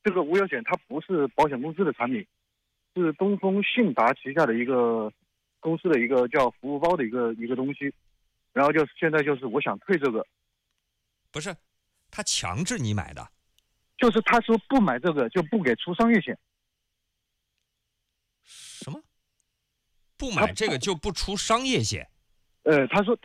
这个无忧险它不是保险公司的产品，是东风信达旗下的一个公司的一个叫服务包的一个东西。然后现在我想退这个。 不是，他强制你买的。 就是他说不买这个就不给出商业险。 什么？不买这个就不出商业险？ 他说